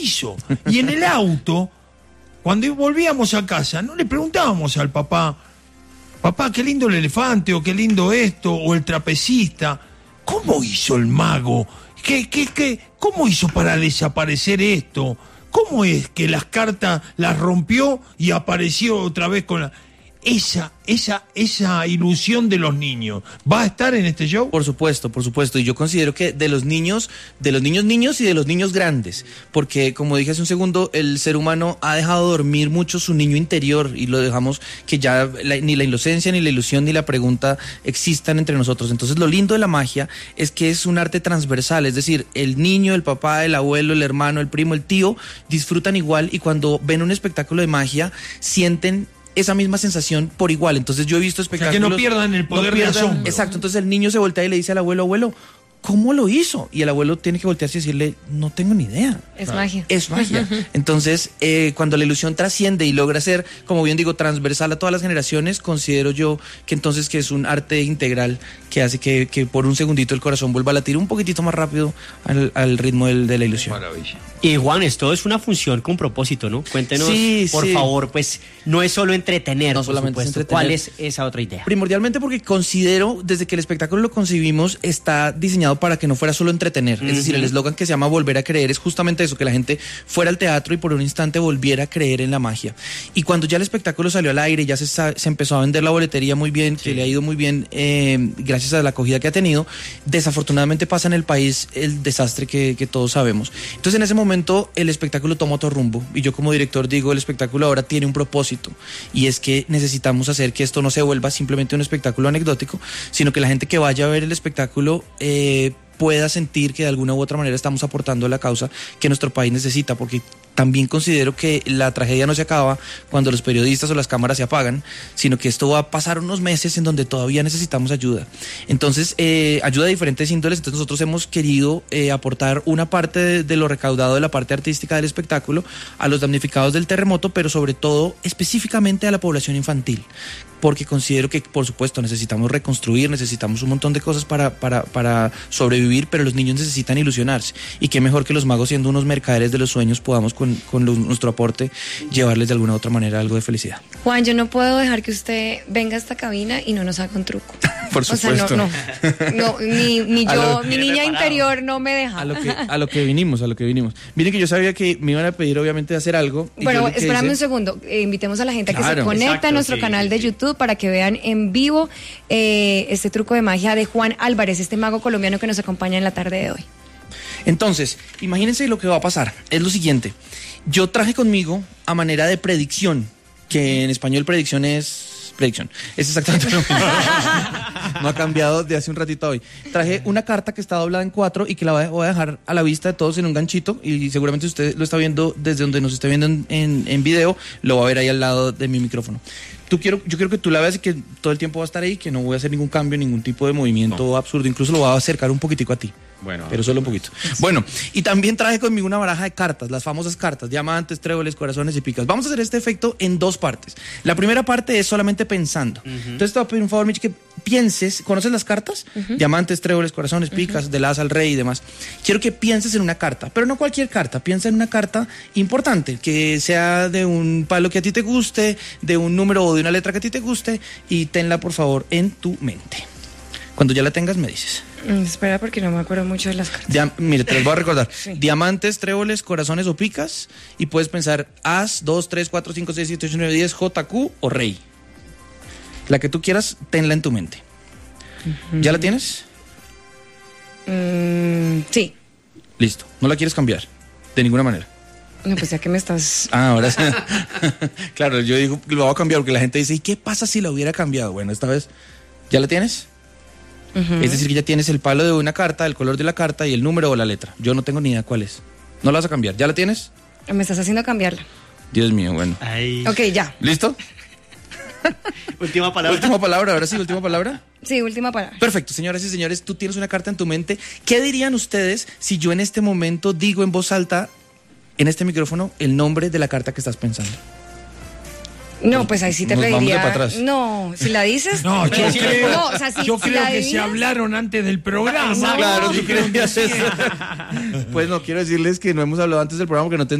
hizo? Y en el auto, cuando volvíamos a casa, no le preguntábamos al papá, qué lindo el elefante, o qué lindo esto, o el trapecista. ¿Cómo hizo el mago? ¿Cómo hizo para desaparecer esto? ¿Cómo es que las cartas las rompió y apareció otra vez con la... Esa ilusión de los niños va a estar en este show? Por supuesto, y yo considero que de los niños y de los niños grandes, porque como dije hace un segundo, el ser humano ha dejado dormir mucho su niño interior y lo dejamos que ya ni la inocencia, ni la ilusión, ni la pregunta existan entre nosotros. Entonces lo lindo de la magia es que es un arte transversal, es decir, el niño, el papá, el abuelo, el hermano, el primo, el tío, disfrutan igual, y cuando ven un espectáculo de magia, sienten esa misma sensación por igual. Entonces yo he visto espectáculos... O sea, que no pierdan el poder de asombro. Exacto, entonces el niño se voltea y le dice al abuelo, ¿cómo lo hizo? Y el abuelo tiene que voltearse y decirle, no tengo ni idea. Es magia. Es magia. Entonces, cuando la ilusión trasciende y logra ser, como bien digo, transversal a todas las generaciones, considero yo que entonces que es un arte integral que hace que por un segundito el corazón vuelva a latir un poquitito más rápido al ritmo de la ilusión. Maravilla. Y Juan, esto es una función con propósito, ¿no? Cuéntenos, por favor, pues no es solo entretener, no solamente es entretener. ¿Cuál es esa otra idea? Primordialmente porque considero, desde que el espectáculo lo concibimos, está diseñado para que no fuera solo entretener. Es decir, el eslogan que se llama Volver a Creer es justamente eso, que la gente fuera al teatro y por un instante volviera a creer en la magia. Y cuando ya el espectáculo salió al aire, ya se empezó a vender la boletería muy bien, que le ha ido muy bien, gracias a la acogida que ha tenido, desafortunadamente pasa en el país el desastre que todos sabemos. Entonces en ese momento el espectáculo toma otro rumbo, y yo como director digo, el espectáculo ahora tiene un propósito, y es que necesitamos hacer que esto no se vuelva simplemente un espectáculo anecdótico, sino que la gente que vaya a ver el espectáculo pueda sentir que de alguna u otra manera estamos aportando a la causa que nuestro país necesita, porque también considero que la tragedia no se acaba cuando los periodistas o las cámaras se apagan, sino que esto va a pasar unos meses en donde todavía necesitamos ayuda. Entonces, ayuda de diferentes índoles. Entonces nosotros hemos querido aportar una parte de lo recaudado de la parte artística del espectáculo a los damnificados del terremoto, pero sobre todo específicamente a la población infantil, porque considero que, por supuesto, necesitamos reconstruir, necesitamos un montón de cosas para sobrevivir, pero los niños necesitan ilusionarse, y qué mejor que los magos, siendo unos mercaderes de los sueños, podamos con nuestro aporte llevarles de alguna u otra manera algo de felicidad. Juan, yo no puedo dejar que usted venga a esta cabina y no nos haga un truco. Por supuesto. O sea, no, mi niña interior no me deja. A lo que vinimos. Miren que yo sabía que me iban a pedir obviamente de hacer algo. Bueno, espérame un segundo, invitemos a la gente a que se conecte a nuestro canal de YouTube para que vean en vivo este truco de magia de Juan Álvarez, este mago colombiano que nos acompaña en la tarde de hoy. Entonces, imagínense lo que va a pasar. Es lo siguiente. Yo traje conmigo a manera de predicción, que en español predicción es predicción. Es exactamente lo mismo. No ha cambiado de hace un ratito a hoy. Traje una carta que está doblada en 4 y que la voy a dejar a la vista de todos en un ganchito, y seguramente usted lo está viendo desde donde nos esté viendo en video, lo va a ver ahí al lado de mi micrófono. Yo quiero que tú la veas y que todo el tiempo va a estar ahí, que no voy a hacer ningún cambio, ningún tipo de movimiento absurdo, incluso lo voy a acercar un poquitico a ti. Bueno, pero solo un poquito. Bueno, y también traje conmigo una baraja de cartas, las famosas cartas, diamantes, tréboles, corazones y picas. Vamos a hacer este efecto en 2 partes. La primera parte es solamente pensando. Entonces te voy a pedir un favor, Michi, que pienses. ¿Conoces las cartas? Diamantes, tréboles, corazones, picas, del as al rey y demás. Quiero que pienses en una carta, pero no cualquier carta. Piensa en una carta importante, que sea de un palo que a ti te guste, de un número o de una letra que a ti te guste, y tenla por favor en tu mente. Cuando ya la tengas me dices. Espera, porque no me acuerdo mucho de las cartas. Mire, te las voy a recordar. Sí. Diamantes, tréboles, corazones o picas. Y puedes pensar as, 2, 3, 4, 5, 6, 7, 8, 9, 10, J, Q o rey. La que tú quieras, tenla en tu mente. ¿Ya la tienes? Sí. Listo. ¿No la quieres cambiar? De ninguna manera. No, pues ya que me estás... Ahora sí. Claro, yo digo que lo voy a cambiar porque la gente dice, ¿y qué pasa si la hubiera cambiado? Bueno, esta vez, ¿ya la tienes? Es decir, que ya tienes el palo de una carta, el color de la carta y el número o la letra. Yo no tengo ni idea cuál es. ¿No la vas a cambiar? ¿Ya la tienes? Me estás haciendo cambiarla. Dios mío, bueno. Ay. Ok, ya. ¿Listo? Última palabra. Última palabra, ahora sí, última palabra. Sí, última palabra. Perfecto, señoras y señores, tú tienes una carta en tu mente. ¿Qué dirían ustedes si yo en este momento digo en voz alta, en este micrófono, el nombre de la carta que estás pensando? No, pues ahí sí te Nos vamos de pediría. para atrás. No, si la dices. No, yo creo, No, o sea, si yo creo la que se adivinas. hablaron antes del programa. Claro, yo creo que haces. Pues no, quiero decirles que no hemos hablado antes del programa, que no